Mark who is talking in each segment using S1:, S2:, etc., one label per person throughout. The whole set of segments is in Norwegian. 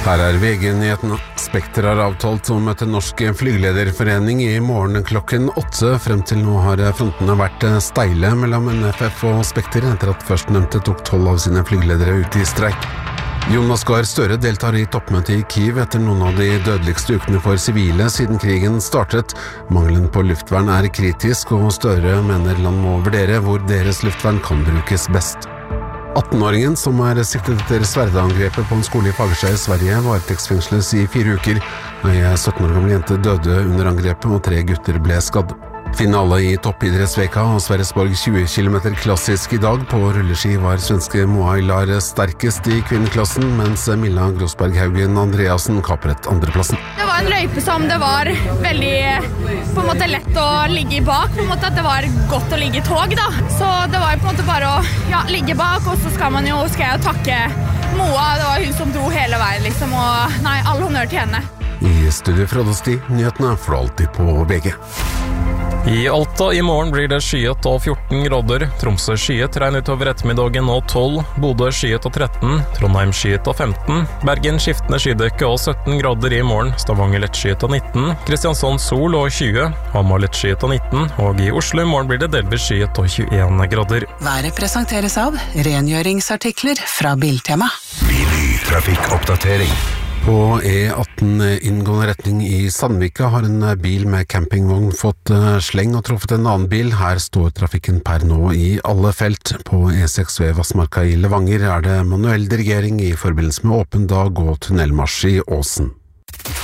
S1: Her VG-nyheten. Spekter har avtalt å møte Norsk Flygelederforening i morgen klokken 8. Frem til nå har frontene vært steile mellom NFF og Spekter etter at førstnevnte tok 12 av sine flygeledere ut i streik. Jonas Gahr Støre deltar i toppmøtet i Kyiv etter noen av de dødeligste ukene for sivile siden krigen startet. Mangelen på luftvern er kritisk, og Støre mener land må vurdere hvor deres luftvern kan brukes best. 18-åringen som siktet etter sverdeangrepet på en skole i Fagersta i Sverige varetektsfengsles i 4 uker. En 17 år gammel jente døde under angrepet, og 3 gutter ble skadd. Finale i toppidrettsveka og Sverresborg 20 km klassisk i dag. På rulleski var svenske Moa Ilar sterkest i kvinneklassen, mens Milla Grosberghaugen Andreasen kapret andreplassen.
S2: Det var en løype som det var veldig på en måte lett å ligge i bak, på en måte at det var godt å ligge i tog da. Så det var på en måte bare å ligge bak, og så skal jeg takke Moa, det var hun som dro hele veien liksom, og all honnør til henne.
S1: I studio fra Dosti, nyhetene for alltid på VG.
S3: I Alta i morgen blir det skyet og 14 grader, Tromsø skyet regn utover ettermiddagen og 12, Bodø skyet og 13, Trondheim skyet og 15, Bergen skiftende skydekke og 17 grader i morgen, Stavanger lettskyet og 19, Kristiansand sol og 20, Hamar lettskyet og 19, og i Oslo i morgen blir det delvis skyet og 21 grader.
S4: Været presenteres av rengjøringsartikler fra Biltema.
S1: Trafikkoppdatering. På E18 inngående retning i Sandvika har en bil med campingvogn fått sleng og truffet en annen bil. Her står trafikken per nå i alle felt. På E6 ved Vassmarka i Levanger er det manuell dirigering i forbindelse med åpen dag og tunnelmarsj i Åsen.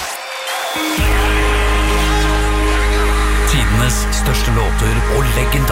S5: Tidenes største låter og legendariske